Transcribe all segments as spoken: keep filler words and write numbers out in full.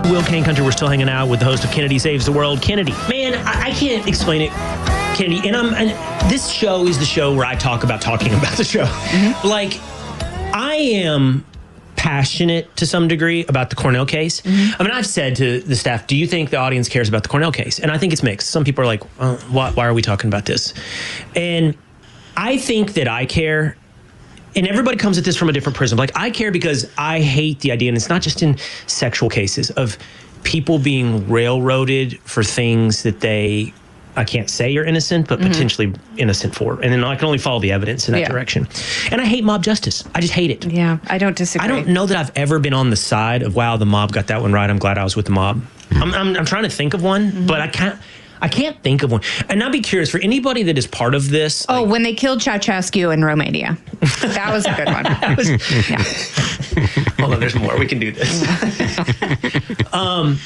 Will Kane Country. We're still hanging out with the host of Kennedy Saves the World. Kennedy, man, I, I can't explain it. Kennedy, and I'm and this show is the show where I talk about talking about the show. Mm-hmm. Like, I am passionate to some degree about the Cornell case. Mm-hmm. I mean, I've said to the staff, do you think the audience cares about the Cornell case? And I think it's mixed. Some people are like, oh, why, why are we talking about this? And I think that I care. And everybody comes at this from a different prism. Like, I care because I hate the idea, and it's not just in sexual cases, of people being railroaded for things that they, I can't say you're innocent, but mm-hmm. potentially innocent for. And then I can only follow the evidence in that yeah. direction. And I hate mob justice. I just hate it. Yeah, I don't disagree. I don't know that I've ever been on the side of, wow, the mob got that one right. I'm glad I was with the mob. Mm-hmm. I'm, I'm, I'm trying to think of one, mm-hmm. but I can't. I can't think of one. And I'd be curious, for anybody that is part of this. Oh, like, when they killed Ceausescu in Romania. That was a good one. That was, yeah. Hold on, there's more. We can do this. um,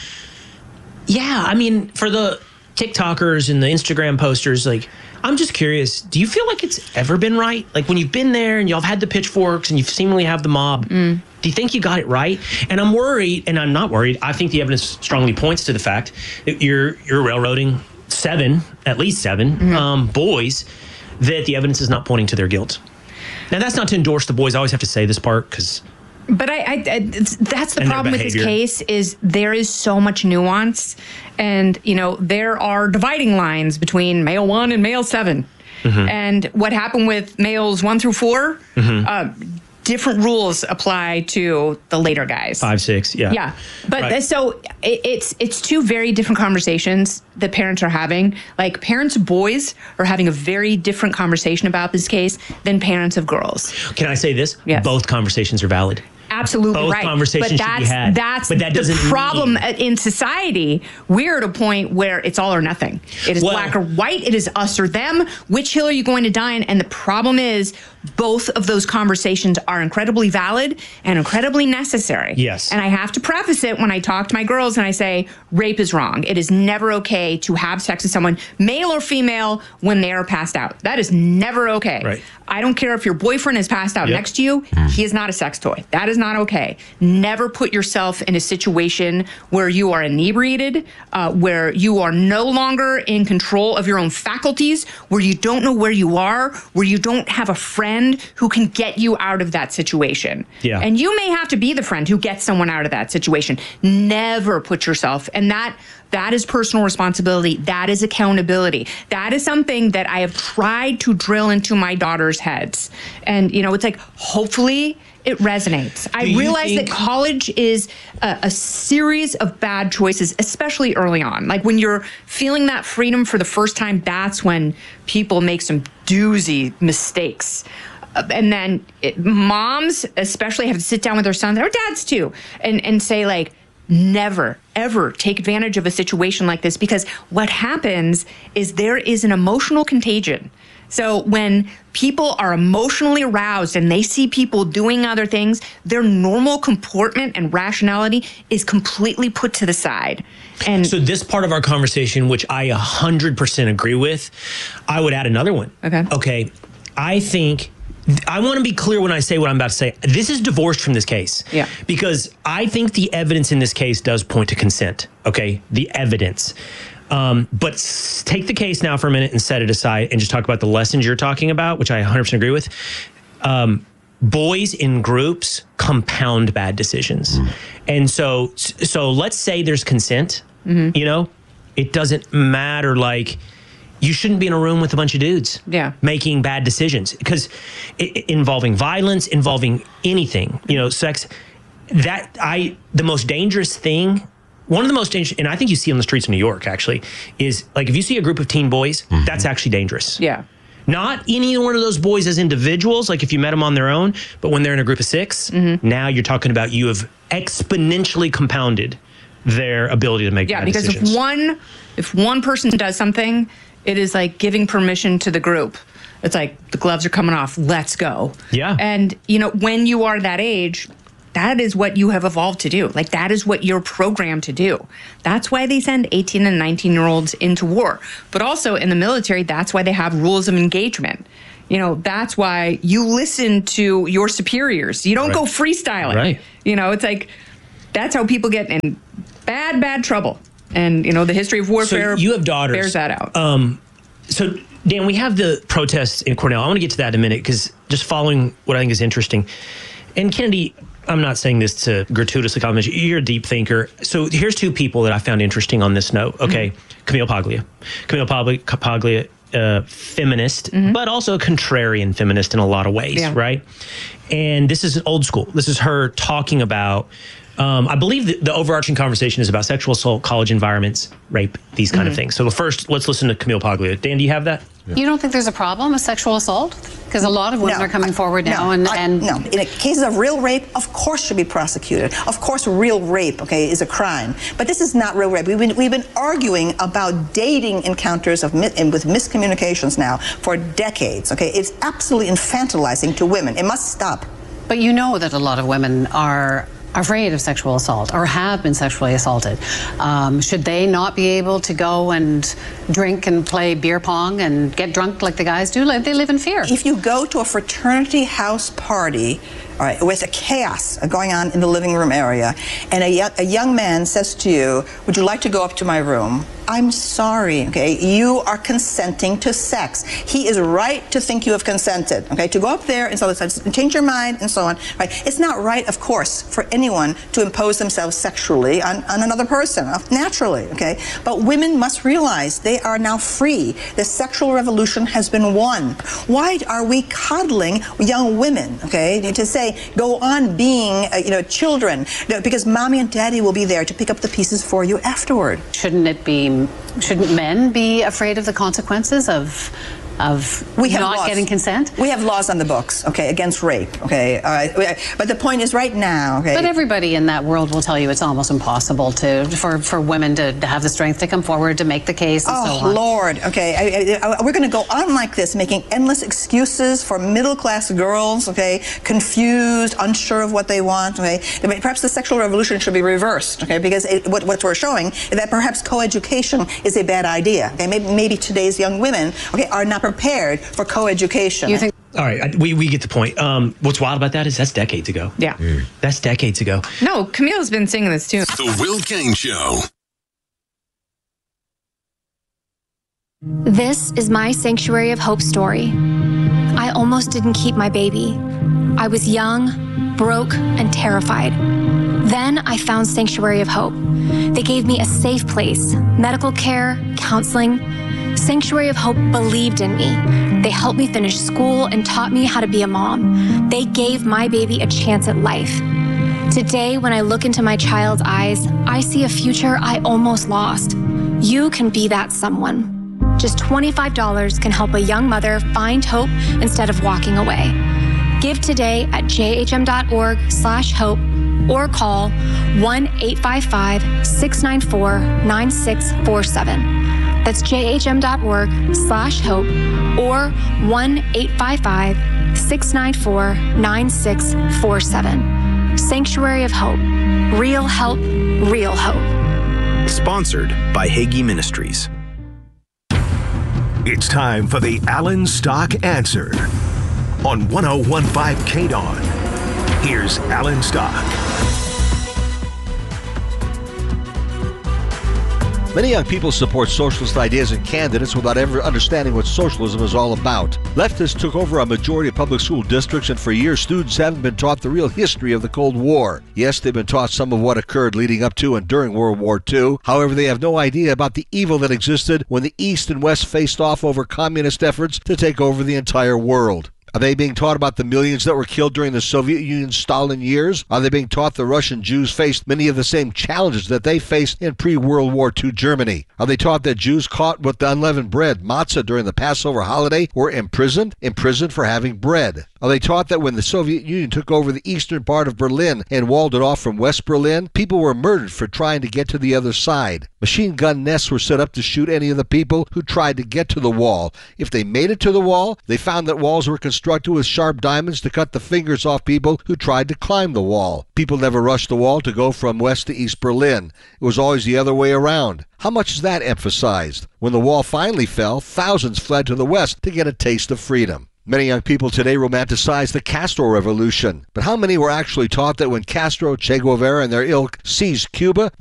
yeah, I mean, for the TikTokers and the Instagram posters, like, I'm just curious, do you feel like it's ever been right? Like, when you've been there and y'all have had the pitchforks and you seemingly have the mob, mm. do you think you got it right? And I'm worried, and I'm not worried. I think the evidence strongly points to the fact that you're you're railroading seven, at least seven, mm-hmm. um, boys, that the evidence is not pointing to their guilt. Now, that's not to endorse the boys. I always have to say this part because... But I, I, I that's the problem with this case, is there is so much nuance, and you know there are dividing lines between male one and male seven, mm-hmm. and what happened with males one through four. Mm-hmm. Uh, different rules apply to the later guys. Five, six, yeah, yeah. But right. so it, it's it's two very different conversations that parents are having. Like, parents of boys are having a very different conversation about this case than parents of girls. Can I say this? Yes. Both conversations are valid. Absolutely Both right. conversations but should be had. That's but that doesn't the problem mean... in society. We're at a point where it's all or nothing. It is well, black or white. It is us or them. Which hill are you going to die on? And the problem is, both of those conversations are incredibly valid and incredibly necessary. Yes. And I have to preface it when I talk to my girls and I say, rape is wrong. It is never okay to have sex with someone, male or female, when they are passed out. That is never okay. Right. I don't care if your boyfriend is passed out yep. next to you. He is not a sex toy. That is not okay. Never put yourself in a situation where you are inebriated, uh, where you are no longer in control of your own faculties, where you don't know where you are, where you don't have a friend who can get you out of that situation. Yeah. And you may have to be the friend who gets someone out of that situation. Never put yourself, and that That is personal responsibility. That is accountability. That is something that I have tried to drill into my daughter's heads. And, you know, it's like, hopefully it resonates. I realize think- that college is a, a series of bad choices, especially early on. Like, when you're feeling that freedom for the first time, that's when people make some doozy mistakes. Uh, and then it, moms especially have to sit down with their sons, or dads too, and, and say, like, never, ever take advantage of a situation like this, because what happens is there is an emotional contagion. So when people are emotionally aroused and they see people doing other things, their normal comportment and rationality is completely put to the side. And so this part of our conversation, which I one hundred percent agree with, I would add another one. Okay. Okay. I think... I want to be clear when I say what I'm about to say. This is divorced from this case. Yeah. Because I think the evidence in this case does point to consent. Okay. The evidence. Um, but s- take the case now for a minute and set it aside and just talk about the lessons you're talking about, which I one hundred percent agree with. Um, boys in groups compound bad decisions. Mm. And so, so let's say there's consent, mm-hmm. you know, it doesn't matter. Like, you shouldn't be in a room with a bunch of dudes yeah. making bad decisions, because it, it, involving violence, involving anything, you know, sex, that I, the most dangerous thing, one of the most dangerous, and I think you see on the streets of New York, actually, is like, if you see a group of teen boys, mm-hmm. that's actually dangerous. Yeah. Not any one of those boys as individuals, like if you met them on their own, but when they're in a group of six, mm-hmm. now you're talking about, you have exponentially compounded their ability to make yeah, bad because decisions. if one, if one person does something, it is like giving permission to the group. It's like, the gloves are coming off, let's go. Yeah. And, you know, when you are that age, that is what you have evolved to do. Like, that is what you're programmed to do. That's why they send eighteen and nineteen year olds into war. But also in the military, that's why they have rules of engagement. You know, that's why you listen to your superiors. You don't right. go freestyling. Right. You know, it's like, that's how people get in bad, bad trouble. And, you know, the history of warfare so you have daughters. bears that out. Um, so, Dan, we have the protests in Cornell. I want to get to that in a minute because just following what I think is interesting. And Kennedy, I'm not saying this to gratuitously compliment you. You're a deep thinker. So here's two people that I found interesting on this note. Okay, mm-hmm. Camille Paglia. Camille Paglia, Paglia uh, feminist, mm-hmm. but also a contrarian feminist in a lot of ways, yeah. right? And this is old school. This is her talking about, um, I believe the, the overarching conversation is about sexual assault, college environments, rape, these kind mm-hmm. of things. So first, let's listen to Camille Paglia. Dan, do you have that? Yeah. You don't think there's a problem with sexual assault? Because a lot of women no, are coming I, forward now. No, and, I, and no, in a cases of real rape, of course should be prosecuted. Of course, real rape, okay, is a crime. But this is not real rape. We've been, we've been arguing about dating encounters of and with miscommunications now for decades, okay? It's absolutely infantilizing to women. It must stop. But you know that a lot of women are afraid of sexual assault or have been sexually assaulted. Um, should they not be able to go and drink and play beer pong and get drunk like the guys do? Like, they live in fear. If you go to a fraternity house party, all right, with a chaos going on in the living room area, and a, young, a young man says to you, would you like to go up to my room? I'm sorry, okay? You are consenting to sex. He is right to think you have consented, okay? To go up there and so on, change your mind and so on, right? It's not right, of course, for anyone to impose themselves sexually on, on another person, naturally, okay? But women must realize they are now free. The sexual revolution has been won. Why are we coddling young women, okay? To say, go on being, uh, you know, children, because mommy and daddy will be there to pick up the pieces for you afterward. Shouldn't it be Shouldn't men be afraid of the consequences of of we have not laws. getting consent? We have laws on the books, okay, against rape, okay. Uh, but the point is, right now, okay. But everybody in that world will tell you it's almost impossible to for for women to, to have the strength to come forward to make the case. And oh so on. Lord, okay. I, I, we're going to go on like this, making endless excuses for middle-class girls, okay, confused, unsure of what they want. Okay, perhaps the sexual revolution should be reversed, okay, because it, what what we're showing is that perhaps coeducation is a bad idea. Okay, maybe maybe today's young women, okay, are not prepared for coeducation. You think? All right, we, we get the point. Um, what's wild about that is that's decades ago. Yeah. Mm. That's decades ago. No, Camille's been singing this too. The Will Cain Show. This is my Sanctuary of Hope story. I almost didn't keep my baby. I was young, broke, and terrified. Then I found Sanctuary of Hope. They gave me a safe place, medical care, counseling. Sanctuary of Hope believed in me. They helped me finish school and taught me how to be a mom. They gave my baby a chance at life. Today, when I look into my child's eyes, I see a future I almost lost. You can be that someone. Just twenty-five dollars can help a young mother find hope instead of walking away. Give today at jhm.org slash hope or call one eight five five, six nine four, nine six four seven. That's jhm.org slash hope or one eight five five, six nine four, nine six four seven. Sanctuary of Hope. Real help, real hope. Sponsored by Hagee Ministries. It's time for the Alan Stock Answer on one oh one point five K D O N. Here's Alan Stock. Many young people support socialist ideas and candidates without ever understanding what socialism is all about. Leftists took over a majority of public school districts, and for years students haven't been taught the real history of the Cold War. Yes, they've been taught some of what occurred leading up to and during World War Two. However, they have no idea about the evil that existed when the East and West faced off over communist efforts to take over the entire world. Are they being taught about the millions that were killed during the Soviet Union Stalin years? Are they being taught the Russian Jews faced many of the same challenges that they faced in pre-World War Two Germany? Are they taught that Jews caught with the unleavened bread, matzah, during the Passover holiday were imprisoned, imprisoned for having bread? Are they taught that when the Soviet Union took over the eastern part of Berlin and walled it off from West Berlin, people were murdered for trying to get to the other side? Machine gun nests were set up to shoot any of the people who tried to get to the wall. If they made it to the wall, they found that walls were constructed with sharp diamonds to cut the fingers off people who tried to climb the wall. People never rushed the wall to go from West to East Berlin. It was always the other way around. How much is that emphasized? When the wall finally fell, thousands fled to the West to get a taste of freedom. Many young people today romanticize the Castro Revolution. But how many were actually taught that when Castro, Che Guevara, and their ilk seized Cuba,